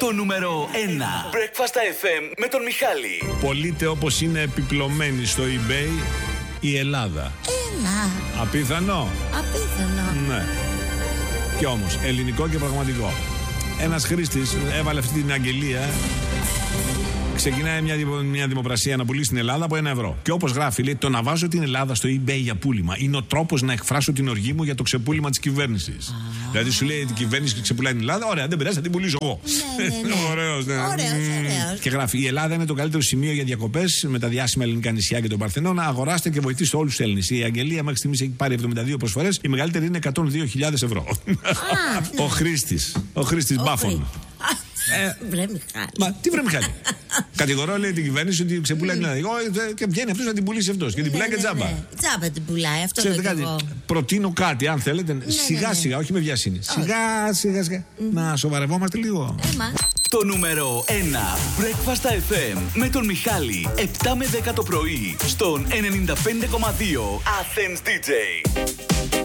Το νούμερο 1 Breakfast FM με τον Μιχάλη. Πωλείται όπως είναι επιπλωμένη στο eBay η Ελλάδα. Έλα. Απίθανο. Απίθανο. Ναι. Κι όμως, ελληνικό και πραγματικό. Ένας χρήστης έβαλε αυτή την αγγελία. Ξεκινάει μια δημοπρασία να πουλήσει στην Ελλάδα από €1. Και όπως γράφει, λέει: το να βάζω την Ελλάδα στο eBay για πούλημα είναι ο τρόπος να εκφράσω την οργή μου για το ξεπούλημα της κυβέρνησης. Δηλαδή σου λέει η κυβέρνηση ξεπουλάει την Ελλάδα, ωραία, δεν πειράζει, θα την πουλήσω εγώ. Ναι. Ωραίος, ναι. Ωραίος. Και γράφει: η Ελλάδα είναι το καλύτερο σημείο για διακοπές με τα διάσημα ελληνικά νησιά και τον Παρθενώνα. Αγοράστε και βοηθήστε όλους τους Έλληνες. Η αγγελία μέχρι στιγμής έχει πάρει 72 προσφορές. Η μεγαλύτερη είναι €102.000. Ο χρήστης Μπάφων. Βρε Μιχάλη. Μα τι βρε Μιχάλη. Κατηγορώ, λέει, την κυβέρνηση ότι ξεπουλάει την Ελλάδα. Και βγαίνει αυτός να την πουλήσει αυτός. Και την πουλάει και τζάμπα. Τζάμπα την πουλάει, αυτό Ξέρετε το κάτι, εγώ. προτείνω κάτι, αν θέλετε. Σιγά σιγά, όχι με βιασύνη. Σιγά. Να σοβαρευόμαστε λίγο. Το νούμερο 1 Breakfast FM με τον Μιχάλη. 7 με 10 το πρωί στον 95,2 Athens DJ.